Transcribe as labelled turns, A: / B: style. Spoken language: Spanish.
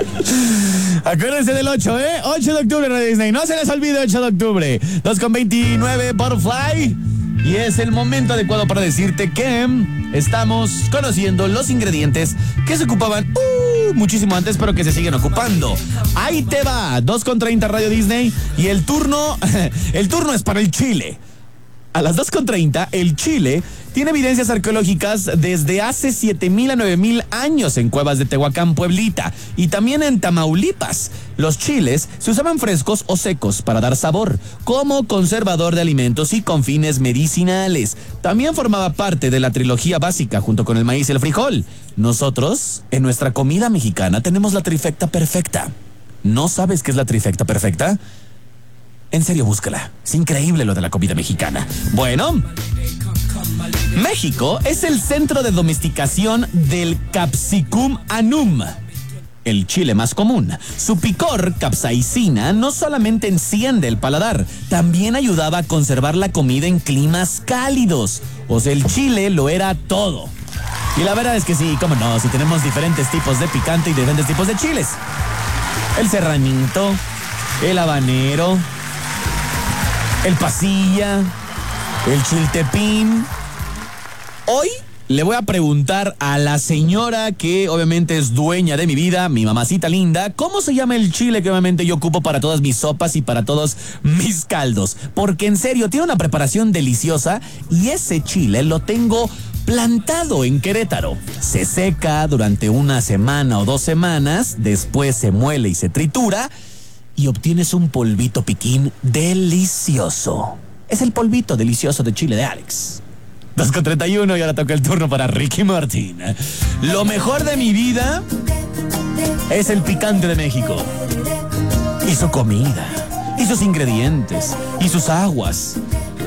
A: Acuérdense del 8, 8 de octubre, Radio Disney. No se les olvide, 8 de octubre. 2:29, Butterfly. Y es el momento adecuado para decirte que estamos conociendo los ingredientes que se ocupaban muchísimo antes, pero que se siguen ocupando. Ahí te va, 2:30, Radio Disney. Y el turno es para el chile. A las 2:30, el chile tiene evidencias arqueológicas desde hace 7,000 a 9,000 años en cuevas de Tehuacán, Pueblita, y también en Tamaulipas. Los chiles se usaban frescos o secos para dar sabor, como conservador de alimentos y con fines medicinales. También formaba parte de la trilogía básica junto con el maíz y el frijol. Nosotros, en nuestra comida mexicana, tenemos la trifecta perfecta. ¿No sabes qué es la trifecta perfecta? En serio, búscala. Es increíble lo de la comida mexicana. Bueno, México es el centro de domesticación del Capsicum annuum, el chile más común. Su picor, capsaicina, no solamente enciende el paladar, también ayudaba a conservar la comida en climas cálidos. O sea, el chile lo era todo. Y la verdad es que sí, cómo no, si tenemos diferentes tipos de picante y diferentes tipos de chiles. El serranito, el habanero, el pasilla, el chiltepín. Hoy le voy a preguntar a la señora que obviamente es dueña de mi vida, mi mamacita linda, ¿cómo se llama el chile que obviamente yo ocupo para todas mis sopas y para todos mis caldos? Porque en serio, tiene una preparación deliciosa y ese chile lo tengo plantado en Querétaro. Se seca durante una semana o 2 semanas, después se muele y se tritura y obtienes un polvito piquín delicioso. Es el polvito delicioso de chile de Alex. 2:31 y ahora toca el turno para Ricky Martin. Lo mejor de mi vida es el picante de México. Y su comida, y sus ingredientes, y sus aguas.